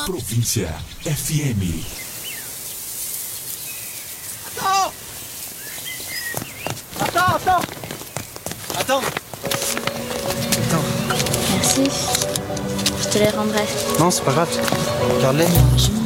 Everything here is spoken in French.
Província FM. Attends. Merci. Je te les rendrai. Non, c'est pas grave. Garde-les.